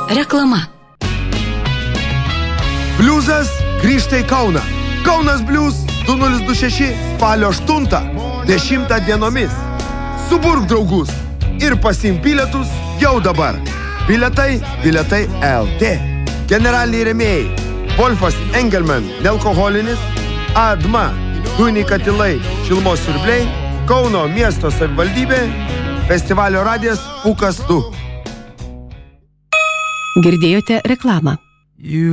Reklama. Bliuzas grįžta į Kauną. Kaunas Bliuz 2026 spalio 8-10 dienomis. Suburk draugus ir pasiimk bilietus jau dabar. Bilietai LT. Generaliniai rėmėjai: Wolfas Engelman nealkoholinis, ADMA dujiniai katilai šilumos siurbliai, Kauno miesto savivaldybė, festivalio radijas Pūkas 2. Girdėjote reklamą.